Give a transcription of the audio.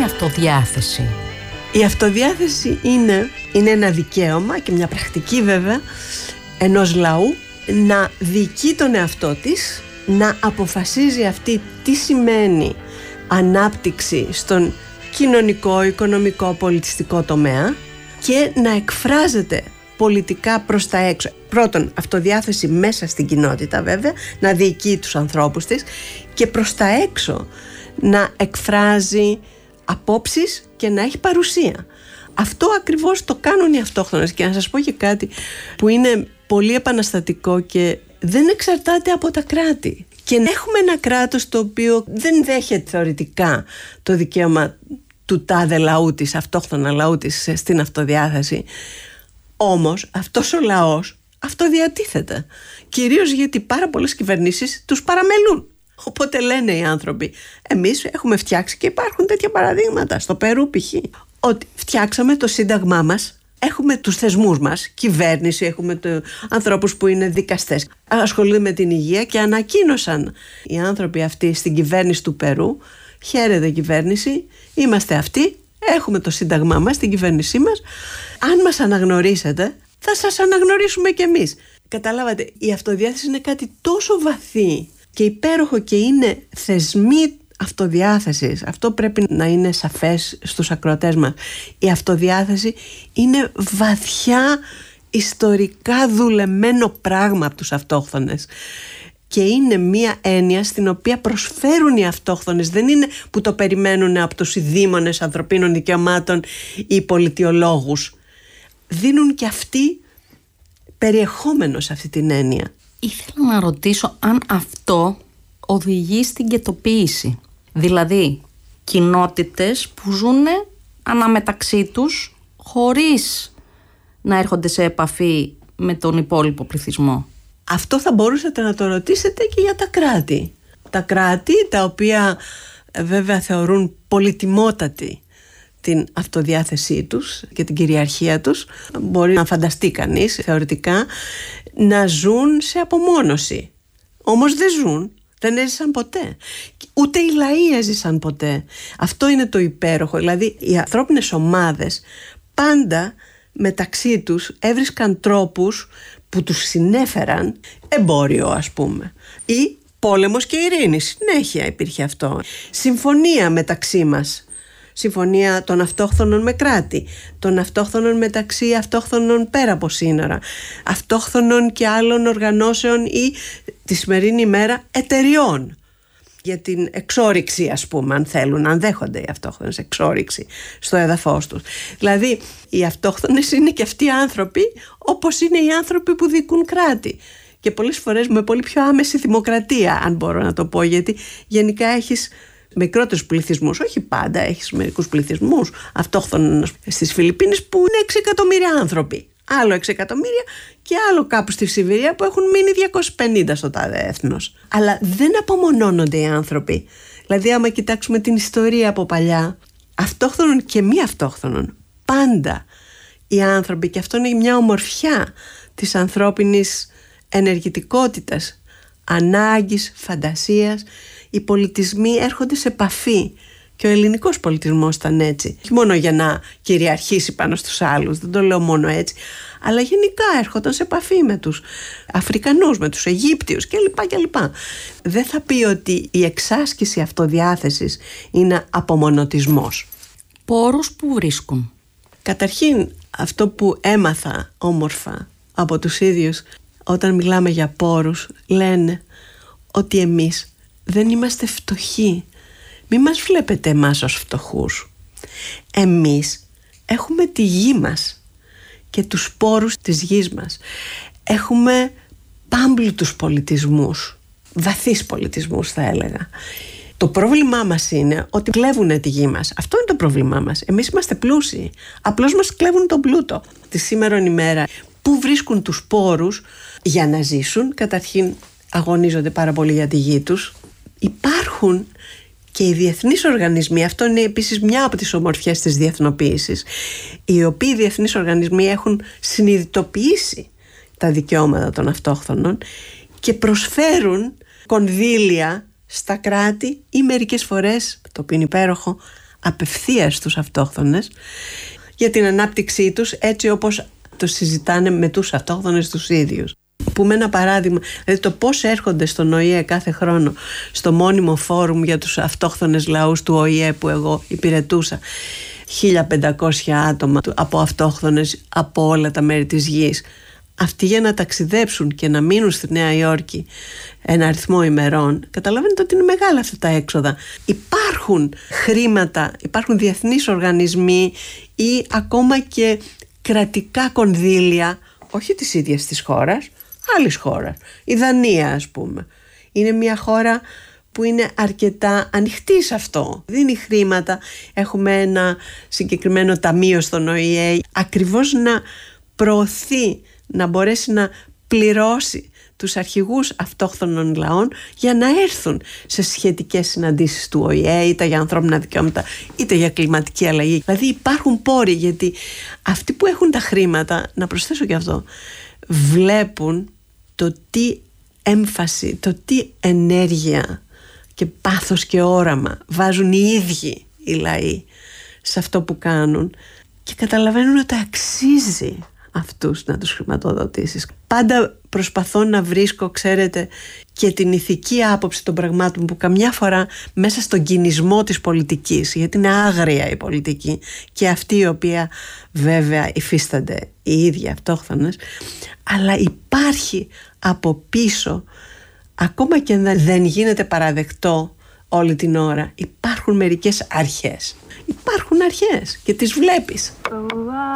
αυτοδιάθεση? Η αυτοδιάθεση είναι ένα δικαίωμα και μια πρακτική βέβαια ενός λαού να διοικεί τον εαυτό της, να αποφασίζει αυτή τι σημαίνει ανάπτυξη στον κοινωνικό, οικονομικό, πολιτιστικό τομέα και να εκφράζεται πολιτικά προς τα έξω. Πρώτον, αυτοδιάθεση μέσα στην κοινότητα βέβαια, να διοικεί τους ανθρώπους της, και προς τα έξω να εκφράζει απόψεις και να έχει παρουσία. Αυτό ακριβώς το κάνουν οι αυτόχθονες. Και να σας πω και κάτι που είναι πολύ επαναστατικό και δεν εξαρτάται από τα κράτη. Και έχουμε ένα κράτος το οποίο δεν δέχεται θεωρητικά το δικαίωμα του τάδε λαού της, αυτόχθονα λαού της, στην αυτοδιάθεση. Όμως αυτός ο λαός αυτοδιατίθεται. Κυρίως γιατί πάρα πολλές κυβερνήσεις τους παραμελούν. Οπότε λένε οι άνθρωποι, εμείς έχουμε φτιάξει, και υπάρχουν τέτοια παραδείγματα στο Περού π.χ., ότι φτιάξαμε το σύνταγμά μας, έχουμε τους θεσμούς μας, κυβέρνηση, έχουμε ανθρώπους που είναι δικαστές, ασχολούνται με την υγεία, και ανακοίνωσαν οι άνθρωποι αυτοί στην κυβέρνηση του Περού, χαίρετε κυβέρνηση, είμαστε αυτοί, έχουμε το σύνταγμά μας, την κυβέρνησή μας, αν μας αναγνωρίσετε θα σας αναγνωρίσουμε κι εμείς. Καταλάβατε, η αυτοδιάθεση είναι κάτι τόσο βαθύ και υπέροχο και είναι θεσμοί αυτοδιάθεσης. Αυτό πρέπει να είναι σαφές στους ακροατές μας. Η αυτοδιάθεση είναι βαθιά ιστορικά δουλεμένο πράγμα από τους αυτόχθονες και είναι μία έννοια στην οποία προσφέρουν οι αυτόχθονες. Δεν είναι που το περιμένουν από τους ειδήμονες ανθρωπίνων δικαιωμάτων ή πολιτιολόγους. Δίνουν και αυτοί περιεχόμενο σε αυτή την έννοια. Ήθελα να ρωτήσω αν αυτό οδηγεί στην κετοποίηση. Δηλαδή, κοινότητες που ζουν αναμεταξύ τους χωρίς να έρχονται σε επαφή με τον υπόλοιπο πληθυσμό. Αυτό θα μπορούσατε να το ρωτήσετε και για τα κράτη. Τα κράτη τα οποία βέβαια θεωρούν πολυτιμότατη την αυτοδιάθεσή τους και την κυριαρχία τους, μπορεί να φανταστεί κανείς θεωρητικά να ζουν σε απομόνωση. Όμως δεν ζουν, δεν έζησαν ποτέ. Ούτε οι λαοί έζησαν ποτέ. Αυτό είναι το υπέροχο. Δηλαδή οι ανθρώπινες ομάδες πάντα μεταξύ τους έβρισκαν τρόπους που τους συνέφεραν, εμπόριο ας πούμε, ή πόλεμος και ειρήνη. Συνέχεια υπήρχε αυτό. Συμφωνία μεταξύ μας. Συμφωνία των αυτόχθονων με κράτη, των αυτόχθονων μεταξύ αυτόχθονων πέρα από σύνορα, αυτόχθονων και άλλων οργανώσεων ή τη σημερινή ημέρα εταιριών για την εξόρυξη, ας πούμε, αν θέλουν, αν δέχονται οι αυτόχθονες εξόρυξη στο έδαφος τους. Δηλαδή οι αυτόχθονες είναι και αυτοί οι άνθρωποι όπως είναι οι άνθρωποι που διοικούν κράτη, και πολλές φορές με πολύ πιο άμεση δημοκρατία, αν μπορώ να το πω, γιατί γενικά έχεις μικρότερους πληθυσμούς, όχι πάντα, έχεις μερικούς πληθυσμούς αυτόχθονες στις Φιλιππίνες που είναι 6 εκατομμύρια άνθρωποι. Άλλο 6 εκατομμύρια και άλλο κάπου στη Σιβηρία που έχουν μείνει 250 στο τάδε έθνος. Αλλά δεν απομονώνονται οι άνθρωποι. Δηλαδή άμα κοιτάξουμε την ιστορία από παλιά, αυτόχθονων και μη αυτόχθονων, πάντα οι άνθρωποι, και αυτό είναι μια ομορφιά της ανθρώπινης ενεργητικότητας, ανάγκης, φαντασίας, οι πολιτισμοί έρχονται σε επαφή. Και ο ελληνικός πολιτισμός ήταν έτσι. Όχι μόνο για να κυριαρχήσει πάνω στους άλλους, δεν το λέω μόνο έτσι, αλλά γενικά έρχονταν σε επαφή με τους Αφρικανούς, με τους Αιγύπτιους κλπ. Δεν θα πει ότι η εξάσκηση αυτοδιάθεσης είναι απομονωτισμός. Πόρους που βρίσκουν. Καταρχήν, αυτό που έμαθα όμορφα από τους ίδιους όταν μιλάμε για πόρους, λένε ότι εμείς δεν είμαστε φτωχοί. Μη μας βλέπετε εμάς ως φτωχούς. Εμείς έχουμε τη γη μας και τους πόρους της γης μας. Έχουμε πάμπλουτους πολιτισμούς, βαθείς πολιτισμούς θα έλεγα. Το πρόβλημά μας είναι ότι κλέβουν τη γη μας. Αυτό είναι το πρόβλημά μας. Εμείς είμαστε πλούσιοι. Απλώς μας κλέβουν τον πλούτο. Τη σήμερον ημέρα που βρίσκουν τους πόρους για να ζήσουν, καταρχήν αγωνίζονται πάρα πολύ για τη γη τους. Υπάρχουν και οι διεθνείς οργανισμοί, αυτό είναι επίσης μια από τις ομορφιές της διεθνοποίησης, οι οποίοι διεθνείς οργανισμοί έχουν συνειδητοποιήσει τα δικαιώματα των αυτόχθονων και προσφέρουν κονδύλια στα κράτη ή μερικές φορές, το οποίο είναι υπέροχο, απευθείας στους αυτόχθονες για την ανάπτυξή τους, έτσι όπως το συζητάνε με τους αυτόχθονες τους ίδιους. Πούμε ένα παράδειγμα, δηλαδή το πώς έρχονται στον ΟΗΕ κάθε χρόνο στο μόνιμο φόρουμ για τους αυτόχθονες λαούς του ΟΗΕ που εγώ υπηρετούσα, 1500 άτομα από αυτόχθονες από όλα τα μέρη της γης. Αυτοί για να ταξιδέψουν και να μείνουν στη Νέα Υόρκη ένα αριθμό ημερών, καταλαβαίνετε ότι είναι μεγάλα αυτά τα έξοδα. Υπάρχουν χρήματα, υπάρχουν διεθνείς οργανισμοί ή ακόμα και κρατικά κονδύλια, όχι της ίδιας της χώρας, άλλης χώρας. Η Δανία, ας πούμε, είναι μια χώρα που είναι αρκετά ανοιχτή σε αυτό. Δίνει χρήματα, έχουμε ένα συγκεκριμένο ταμείο στον ΟΗΕ, ακριβώς να προωθεί, να μπορέσει να πληρώσει τους αρχηγούς αυτόχθονων λαών για να έρθουν σε σχετικές συναντήσεις του ΟΗΕ, είτε για ανθρώπινα δικαιώματα είτε για κλιματική αλλαγή. Δηλαδή υπάρχουν πόροι, γιατί αυτοί που έχουν τα χρήματα, να προσθέσω και αυτό, βλέπουν το τι έμφαση, το τι ενέργεια και πάθος και όραμα βάζουν οι ίδιοι οι λαοί σε αυτό που κάνουν και καταλαβαίνουν ότι αξίζει αυτούς να τους χρηματοδοτήσεις. Πάντα προσπαθώ να βρίσκω, ξέρετε, και την ηθική άποψη των πραγμάτων που καμιά φορά μέσα στον κινησμό της πολιτικής, γιατί είναι άγρια η πολιτική και αυτή η οποία βέβαια υφίστανται οι ίδιοι αυτόχθονες, αλλά υπάρχει από πίσω, ακόμα και δεν γίνεται παραδεκτό όλη την ώρα, υπάρχουν μερικές αρχές. Υπάρχουν αρχές και τις βλέπεις.